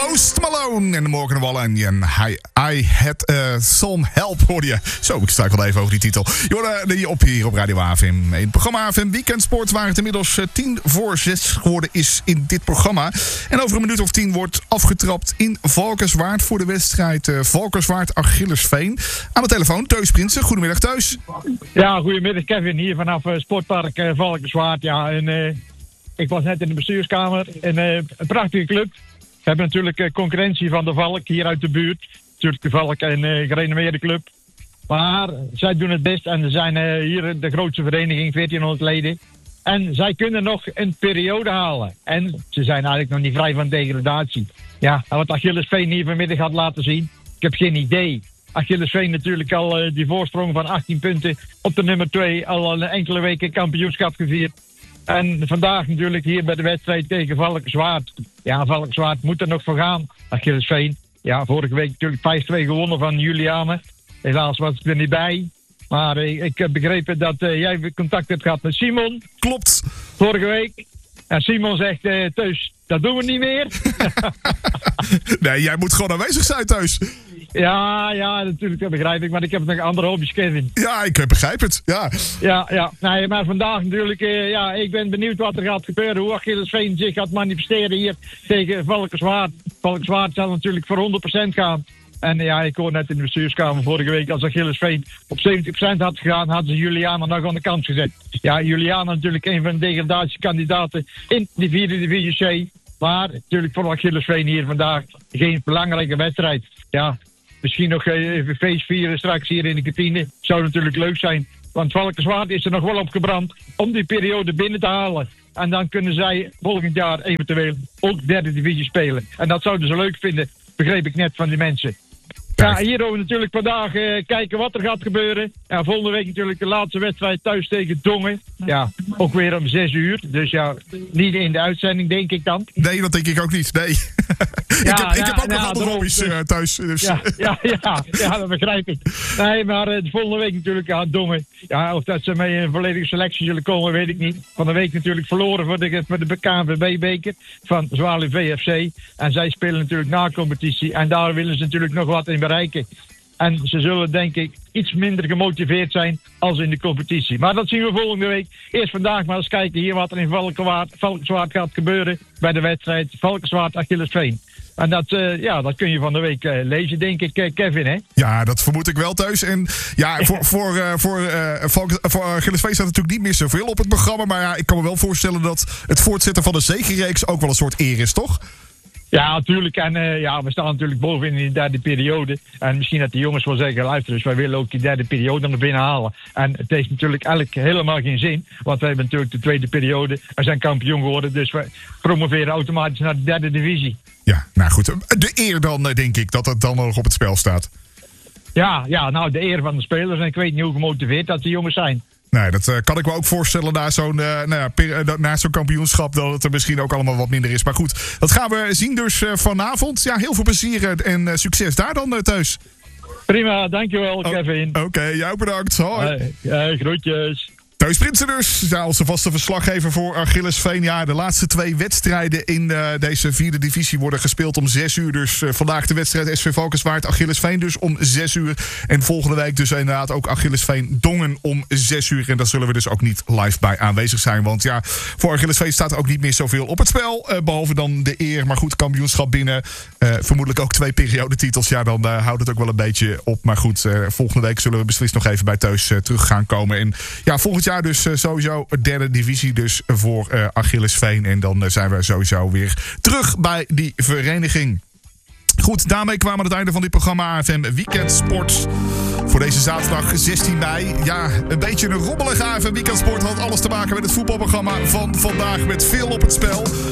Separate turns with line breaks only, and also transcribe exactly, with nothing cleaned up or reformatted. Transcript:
Post Malone en de Morgan Wallen. En I, I had uh, some help, hoorde je. Zo, ik struikel even over die titel. Je hoorde die op hier op Radio A F M. In het programma A F M Weekendsport, waar het inmiddels uh, tien voor zes geworden is in dit programma. En over een minuut of tien wordt afgetrapt in Valkenswaard voor de wedstrijd uh, Valkenswaard-Achillesveen. Aan de telefoon, Teus Prinsen. Goedemiddag, Teus.
Ja, goedemiddag Kevin, hier vanaf uh, Sportpark uh, Valkenswaard. Ja, en, uh, ik was net in de bestuurskamer. En, uh, een prachtige club. We hebben natuurlijk uh, concurrentie van de Valk hier uit de buurt. Natuurlijk de Valk en uh, gerenommeerde club. Maar zij doen het best en ze zijn uh, hier de grootste vereniging, veertienhonderd leden. En zij kunnen nog een periode halen. En ze zijn eigenlijk nog niet vrij van degradatie. Ja, en wat Achillesveen hier vanmiddag had laten zien, ik heb geen idee. Achillesveen natuurlijk al uh, die voorsprong van achttien punten op de nummer twee. Al een enkele weken kampioenschap gevierd. En vandaag natuurlijk hier bij de wedstrijd tegen Valkenswaard. Ja, Valkenswaard moet er nog voor gaan. Achillesveen, ja, vorige week natuurlijk vijf twee gewonnen van Juliane. Helaas was ik er niet bij. Maar uh, ik heb begrepen dat uh, jij contact hebt gehad met Simon.
Klopt.
Vorige week. En Simon zegt, uh, Teus, dat doen we niet meer.
Nee, jij moet gewoon aanwezig zijn, Teus.
Ja, ja, natuurlijk, dat begrijp ik. Maar ik heb nog andere hobby's, Kevin.
Ja, ik begrijp het, ja.
Ja, ja. Nee, maar vandaag natuurlijk, uh, ja, ik ben benieuwd wat er gaat gebeuren. Hoe Achillesveen zich gaat manifesteren hier tegen Valkenswaard. Valkenswaard zal natuurlijk voor honderd procent gaan. En ja, ik hoor net in de bestuurskamer vorige week, als Achillesveen op zeventig procent had gegaan, hadden ze Juliana nog aan de kant gezet. Ja, Juliana natuurlijk een van de degradatiekandidaten in de vierde divisie C. Maar natuurlijk voor Achillesveen hier vandaag geen belangrijke wedstrijd. Ja, misschien nog even feest vieren straks hier in de kantine. Zou natuurlijk leuk zijn. Want Valkenswaard is er nog wel op gebrand om die periode binnen te halen. En dan kunnen zij volgend jaar eventueel ook derde divisie spelen. En dat zouden ze leuk vinden, begreep ik net van die mensen. Ja, hierover natuurlijk vandaag uh, kijken wat er gaat gebeuren. Ja, volgende week natuurlijk de laatste wedstrijd thuis tegen Dongen. Ja, ook weer om zes uur. Dus ja, niet in de uitzending, denk ik dan.
Nee, dat denk ik ook niet. Nee.
Ja,
ik heb,
ja,
ik heb ook
ja,
nog andere
ja,
hobby's uh, thuis. Dus.
Ja, ja, ja, ja, dat begrijp ik. Nee, maar uh, de volgende week natuurlijk aan Dongen. Ja, of dat ze met een volledige selectie zullen komen, weet ik niet. Van de week natuurlijk verloren voor de, voor de K N V B-beker van Zwaluw V F C. En zij spelen natuurlijk na competitie. En daar willen ze natuurlijk nog wat in bereiken. En ze zullen, denk ik, iets minder gemotiveerd zijn als in de competitie. Maar dat zien we volgende week. Eerst vandaag maar eens kijken hier wat er in Valkenswaard, Valkenswaard gaat gebeuren bij de wedstrijd Valkenswaard-Achillesveen. En dat, uh, ja, dat kun je van de week uh, lezen, denk ik, uh, Kevin, hè?
Ja, dat vermoed ik wel, Teus. En ja, voor, voor, uh, voor, uh, Valk- voor Achillesveen staat natuurlijk niet meer zoveel op het programma. Maar ja, ik kan me wel voorstellen dat het voortzetten van de zegenreeks ook wel een soort eer is, toch?
Ja, natuurlijk. En uh, ja, we staan natuurlijk bovenin in die derde periode. En misschien dat de jongens wel zeggen, luister, dus wij willen ook die derde periode naar binnen halen. En het heeft natuurlijk eigenlijk helemaal geen zin. Want wij hebben natuurlijk de tweede periode. We zijn kampioen geworden, dus we promoveren automatisch naar de derde divisie.
Ja, nou goed. De eer dan, denk ik, dat het dan nog op het spel staat.
Ja, ja, nou, de eer van de spelers. En ik weet niet hoe gemotiveerd dat die jongens zijn.
Nee, dat uh, kan ik me ook voorstellen na zo'n, uh, nou ja, per, uh, na zo'n kampioenschap, dat het er misschien ook allemaal wat minder is. Maar goed, dat gaan we zien dus uh, vanavond. Ja, heel veel plezier en uh, succes daar dan uh, thuis.
Prima, dankjewel Kevin.
Oké, okay, jou bedankt. Hoi.
Hey, hey, groetjes.
Teus Prinsen dus, ja, onze vaste verslaggever voor Achillesveen. Ja, de laatste twee wedstrijden in uh, deze vierde divisie worden gespeeld om zes uur. Dus uh, vandaag de wedstrijd S V Valkenswaard Achillesveen dus om zes uur. En volgende week dus inderdaad ook Achillesveen Dongen om zes uur. En daar zullen we dus ook niet live bij aanwezig zijn. Want ja, voor Achillesveen staat er ook niet meer zoveel op het spel. Uh, behalve dan de eer, maar goed, kampioenschap binnen. Uh, vermoedelijk ook twee periodetitels. Ja, dan uh, houdt het ook wel een beetje op. Maar goed, uh, volgende week zullen we beslist nog even bij Teus uh, terug gaan komen. En ja, volgend jaar Ja, dus uh, sowieso derde divisie dus voor uh, Achillesveen. En dan uh, zijn we sowieso weer terug bij die vereniging. Goed, daarmee kwamen we aan het einde van dit programma A F M Weekendsport. Voor deze zaterdag zestien mei. Ja, een beetje een rommelige A F M Weekendsport. Had alles te maken met het voetbalprogramma van vandaag met veel op het spel.